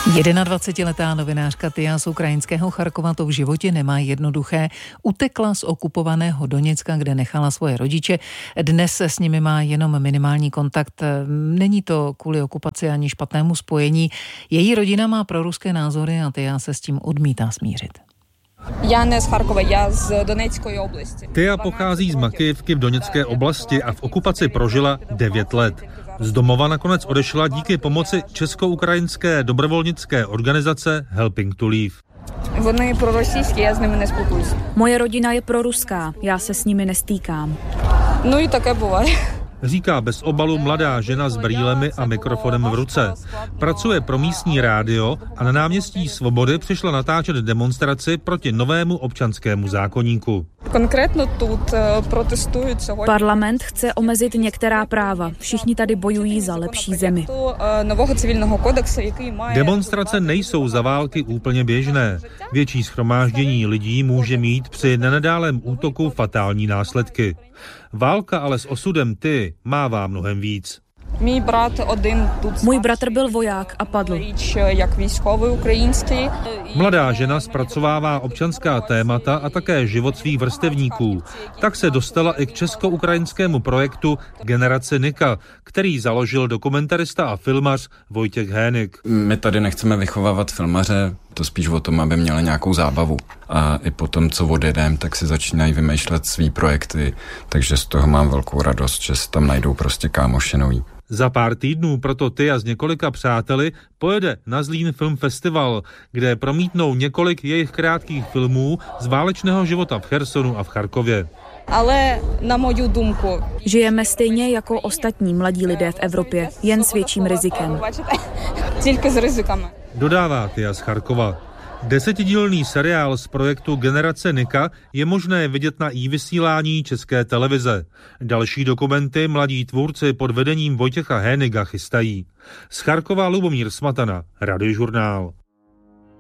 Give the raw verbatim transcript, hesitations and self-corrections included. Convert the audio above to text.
jednadvacetiletá novinářka Tia z ukrajinského Charkova to v životě nemá jednoduché. Utekla z okupovaného Doněcka, kde nechala svoje rodiče. Dnes se s nimi má jenom minimální kontakt. Není to kvůli okupaci ani špatnému spojení. Její rodina má proruské názory a Tia se s tím odmítá smířit. Já ne z Charkova, já z Donetské oblasti. Tia pochází z Makijevky v Doněcké oblasti a v okupaci prožila devět let. Z domova nakonec odešla díky pomoci česko-ukrajinské dobrovolnické organizace Helping to Leave. Вони проросійські, я з ними не спілкуюся. Moje rodina je proruská, já se s nimi nestýkám. No i také bуває. Říká bez obalu mladá žena s brýlemi a mikrofonem v ruce. Pracuje pro místní rádio a na náměstí Svobody přišla natáčet demonstraci proti novému občanskému zákoníku. Konkrétně тут protestují. Parlament chce omezit některá práva. Všichni tady bojují za lepší zemi. Nového civilního kodexu, jaký má... Demonstrace nejsou za války úplně běžné. Větší shromáždění lidí může mít při nenadálém útoku fatální následky. Válka ale s osudem Ty mává mnohem víc. Můj brat один тут. Můj bratr byl voják a padl. Jak výskový ukrajinský. Mladá žena zpracovává občanská témata a také život svých vrstevníků. Tak se dostala i k česko-ukrajinskému projektu Generace Nika, který založil dokumentarista a filmař Vojtěch Hénik. My tady nechceme vychovávat filmaře, to spíš o tom, aby měli nějakou zábavu. A i potom, co odjedem, tak si začínají vymýšlet svý projekty, takže z toho mám velkou radost, že se tam najdou prostě kámoši noví. Za pár týdnů proto Tia s několika přáteli pojede na Zlín Film Festival, kde promítnou několik jejich krátkých filmů z válečného života v Chersonu a v Charkově. Ale na moju dumku. Žijeme stejně jako ostatní mladí lidé v Evropě, jen s větším rizikem. Tylko s rizikami. Dodává Tia z Charkova. Desetidílný seriál z projektu Generace Nika je možné vidět na i-vysílání České televize. Další dokumenty mladí tvůrci pod vedením Vojtěcha Héniga chystají. Z Charkova Lubomír Smatana, Radiožurnál.